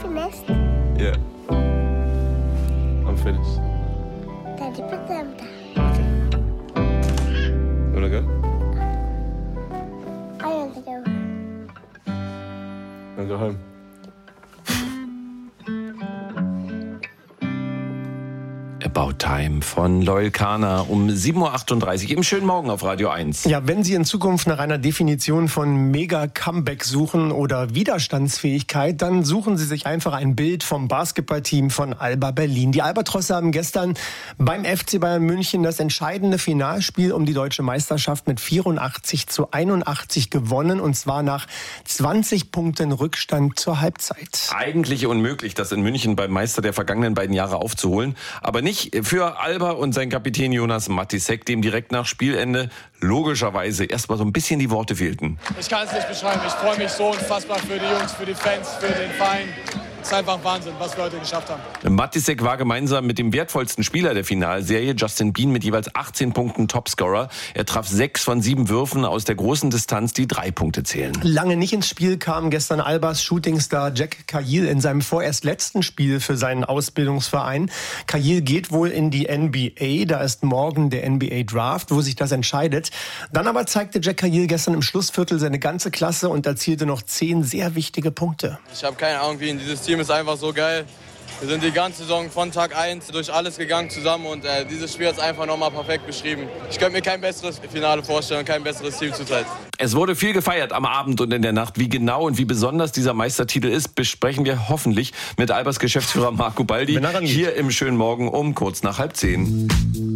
finished? Yeah. I'm finished. Daddy, put them down. You wanna go? I want to go. Then go home. About Time von Loyal Kana um 7.38 Uhr im schönen Morgen auf Radio 1. Ja, wenn Sie in Zukunft nach einer Definition von Mega-Comeback suchen oder Widerstandsfähigkeit, dann suchen Sie sich einfach ein Bild vom Basketballteam von Alba Berlin. Die Albatrosse haben gestern beim FC Bayern München das entscheidende Finalspiel um die deutsche Meisterschaft mit 84-81 gewonnen, und zwar nach 20 Punkten Rückstand zur Halbzeit. Eigentlich unmöglich, das in München beim Meister der vergangenen beiden Jahre aufzuholen, aber nicht für Alba und sein Kapitän Jonas Matisek, dem direkt nach Spielende logischerweise erstmal so ein bisschen die Worte fehlten. Ich kann es nicht beschreiben. Ich freue mich so unfassbar für die Jungs, für die Fans, für den Verein. Es ist einfach Wahnsinn, was wir heute geschafft haben. Matisek war gemeinsam mit dem wertvollsten Spieler der Finalserie, Justin Bien, mit jeweils 18 Punkten Topscorer. Er traf 6 von 7 Würfen aus der großen Distanz, die 3 Punkte zählen. Lange nicht ins Spiel kam gestern Albas Shootingstar Jack Cahill in seinem vorerst letzten Spiel für seinen Ausbildungsverein. Cahill geht wohl in die NBA, da ist morgen der NBA Draft, wo sich das entscheidet. Dann aber zeigte Jack Cahill gestern im Schlussviertel seine ganze Klasse und erzielte noch 10 sehr wichtige Punkte. Ich habe keine Ahnung, wie in dieses Team ist einfach so geil. Wir sind die ganze Saison von Tag 1 durch alles gegangen zusammen und dieses Spiel ist einfach nochmal perfekt beschrieben. Ich könnte mir kein besseres Finale vorstellen, kein besseres Team zurzeit. Es wurde viel gefeiert am Abend und in der Nacht. Wie genau und wie besonders dieser Meistertitel ist, besprechen wir hoffentlich mit Albas Geschäftsführer Marco Baldi hier im schönen Morgen um kurz nach 9:30.